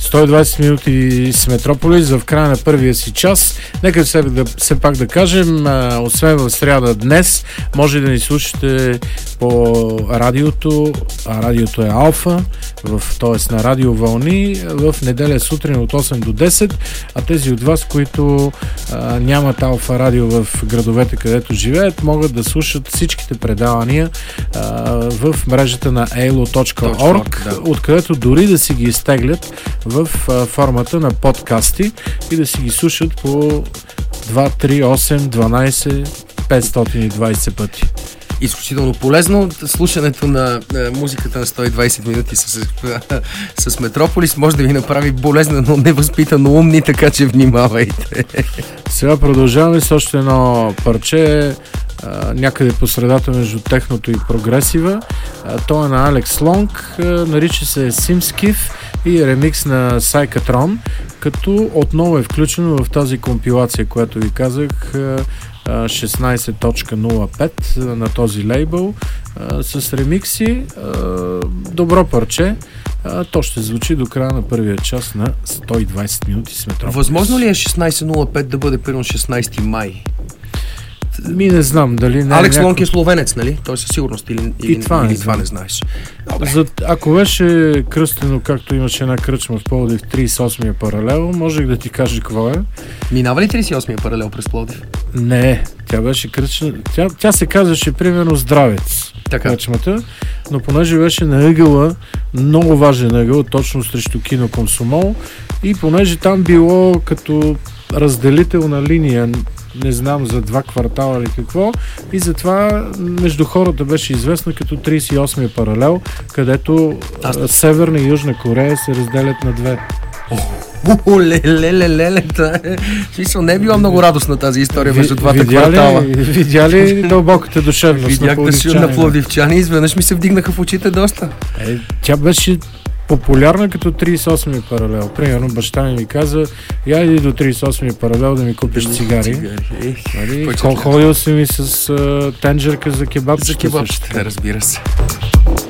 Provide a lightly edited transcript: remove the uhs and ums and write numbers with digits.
120 минути с Метрополис в края на първия си час. Нека все пак да кажем, освен в сряда днес, може да ни слушате по радиото, а радиото е Алфа, т.е. на Радио Вълни, в неделя сутрин от 8 до 10, а тези от вас, които нямат Алфа радио в градовете, където живеят, могат да слушат всичките предавания в мрежата на elo.org, откъдето дори да си ги изтеглят в формата на подкасти и да си ги слушат по 2, 3, 8, 12, 520 пъти. Изключително полезно. Слушането на музиката на 120 минути с Метрополис може да ви направи болезнено невъзпитано умни, така че внимавайте. Сега продължаваме с още едно парче, някъде по средата между техното и прогресива. То е на Алекс Лонг, нарича се Simskiff и ремикс на Psychotron, като отново е включено в тази компилация, която ви казах, 16.05 на този лейбъл с ремикси. Добро парче. То ще звучи до края на първия час на 120 минути с Метрополис. Възможно ли е 16.05 да бъде примерно 16 май? Не знам дали не. Алекс Лонг е словенец, нали? Той със сигурност или това не знаеш. Ако беше кръстено, както имаше една кръчма в Пловдив, 38-я паралел, можех да ти кажа какво е. Минава ли 38-я паралел през Пловдив? Не, тя беше кръчна. Тя се казваше примерно Здравец. Кръчмата, но понеже беше на ъгъла, много важен ъгъл, точно срещу кино Комсомол, и понеже там било като разделителна линия, не знам за 2 квартала или какво, и затова между хората беше известна като 38-я паралел, където Северна и Южна Корея се разделят на две. Леле, смисъл, не е била много радостна тази история между двата квартала. Видя ли дълбоката душевност на пловдивчани? Изведнъж ми се вдигнаха в очите доста. Тя беше популярна като 38-я паралел. Примерно баща ми каза: я иди до 38-я паралел да ми купиш цигари. Ходил си ми с тенджерка за кебабчета. За кебабчета, разбира се.